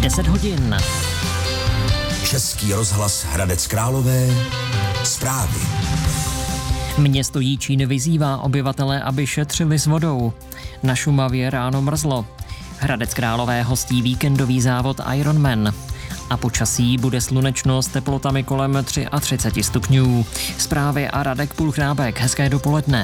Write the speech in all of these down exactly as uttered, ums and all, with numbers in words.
deset hodin. Český rozhlas Hradec Králové. Zprávy. Město Jičín vyzývá obyvatele, aby šetřili s vodou. Na Šumavě ráno mrzlo. Hradec Králové hostí víkendový závod Ironman. A počasí bude slunečno s teplotami kolem třicet tři stupňů. Zprávy a Radek Půlchrábek. Hezké dopoledne.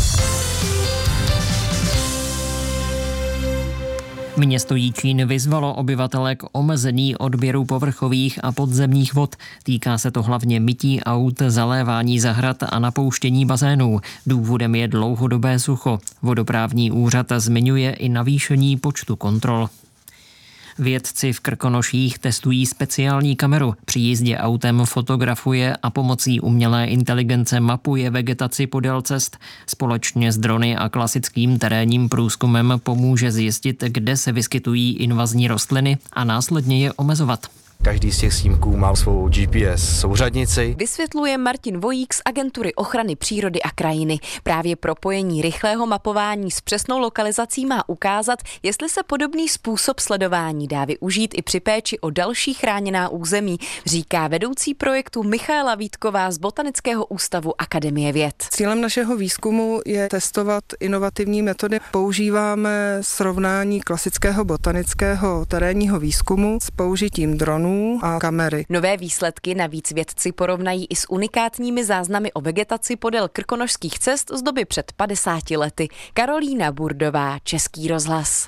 Město Jičín vyzvalo obyvatele k omezení odběru povrchových a podzemních vod. Týká se to hlavně mytí aut, zalévání zahrad a napouštění bazénů. Důvodem je dlouhodobé sucho. Vodoprávní úřad zmiňuje i navýšení počtu kontrol. Vědci v Krkonoších testují speciální kameru. Při jízdě autem fotografuje a pomocí umělé inteligence mapuje vegetaci podél cest. Společně s drony a klasickým terénním průzkumem pomůže zjistit, kde se vyskytují invazní rostliny a následně je omezovat. Každý z těch snímků má svou G P S souřadnici. Vysvětluje Martin Vojík z Agentury ochrany přírody a krajiny. Právě propojení rychlého mapování s přesnou lokalizací má ukázat, jestli se podobný způsob sledování dá využít i při péči o další chráněná území, říká vedoucí projektu Michaela Vítková z Botanického ústavu Akademie věd. Cílem našeho výzkumu je testovat inovativní metody. Používáme srovnání klasického botanického terénního výzkumu s použitím dronů a kamery. Nové výsledky navíc vědci porovnají i s unikátními záznamy o vegetaci podél krkonošských cest z doby před padesáti lety. Karolína Burdová, Český rozhlas.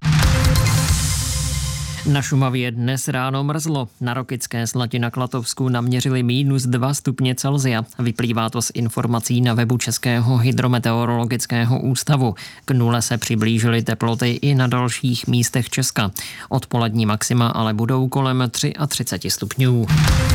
Na Šumavě dnes ráno mrzlo. Na Rokycké Slati na Klatovsku naměřili mínus dva stupně Celsia. Vyplývá to z informací na webu Českého hydrometeorologického ústavu. K nule se přiblížily teploty i na dalších místech Česka. Odpolední maxima ale budou kolem třicet tři stupňů.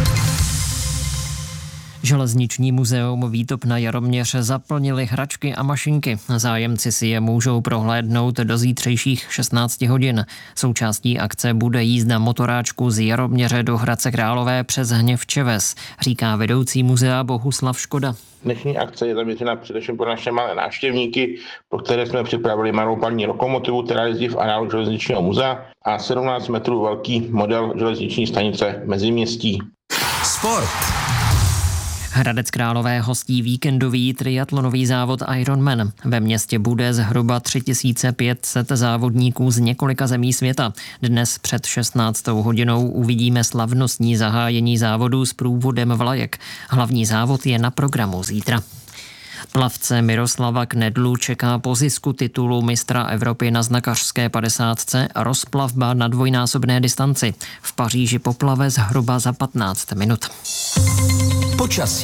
Železniční muzeum Výtop na Jaroměř zaplnili hračky a mašinky. Zájemci si je můžou prohlédnout do zítřejších šestnácti hodin. Součástí akce bude jízda motoráčku z Jaroměře do Hradce Králové přes Hněvčeves, říká vedoucí muzea Bohuslav Škoda. Dnešní akce je zaměřena především pro naše malé návštěvníky, pro které jsme připravili malou parní lokomotivu, která jezdí v areálu železničního muzea, a sedmnáct metrů velký model železniční stanice Meziměstí. Sport. Hradec Králové hostí víkendový triatlonový závod Ironman. Ve městě bude zhruba tři tisíce pět set závodníků z několika zemí světa. Dnes před šestnáctou hodinou uvidíme slavnostní zahájení závodu s průvodem vlajek. Hlavní závod je na programu zítra. Plavce Miroslava Knedlu čeká po zisku titulu mistra Evropy na znakařské padesátce rozplavba na dvojnásobné distanci. V Paříži poplave zhruba za patnáct minut. Počasí.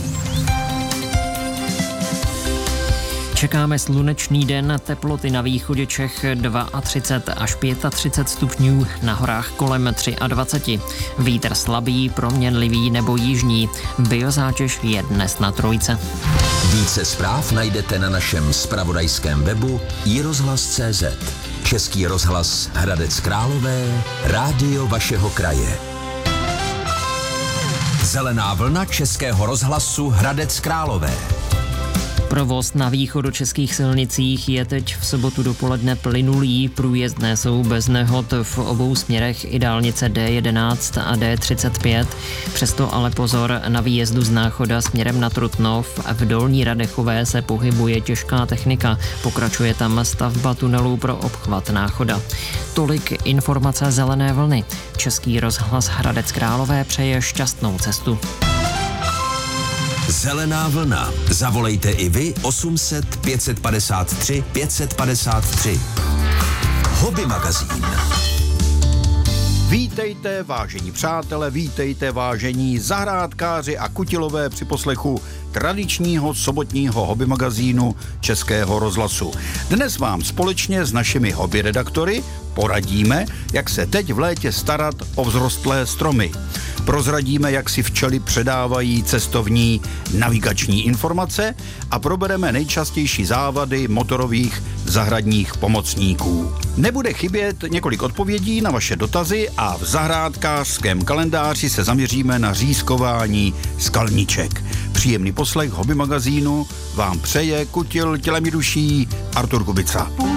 Čekáme slunečný den, teploty na východě Čech třicet dva až třicet pět stupňů, na horách kolem dvacet tři. Vítr slabý, proměnlivý nebo jižní. Biozátěž je dnes na trojce. Více zpráv najdete na našem zpravodajském webu i rozhlas tečka cé zet. Český rozhlas Hradec Králové, rádio vašeho kraje. Zelená vlna Českého rozhlasu Hradec Králové. Provoz na východočeských silnicích je teď v sobotu dopoledne plynulý. Průjezdné jsou bez nehod v obou směrech i dálnice D jedenáct a D třicet pět. Přesto ale pozor na výjezdu z Náchoda směrem na Trutnov. V Dolní Radechové se pohybuje těžká technika. Pokračuje tam stavba tunelů pro obchvat Náchoda. Tolik informace Zelené vlny. Český rozhlas Hradec Králové přeje šťastnou cestu. Zelená vlna. Zavolejte i vy osm set pět padesát tři pět padesát tři. Hobby magazín. Vítejte, vážení přátelé, vítejte, vážení zahrádkáři a kutilové při poslechu tradičního sobotního hobby magazínu Českého rozhlasu. Dnes vám společně s našimi hobby redaktory poradíme, jak se teď v létě starat o vzrostlé stromy. Prozradíme, jak si včely předávají cestovní navigační informace a probereme nejčastější závady motorových zahradních pomocníků. Nebude chybět několik odpovědí na vaše dotazy a v zahrádkářském kalendáři se zaměříme na řízkování skalniček. Příjemný poslech hobby magazínu vám přeje kutil tělem i duší Artur Kubica.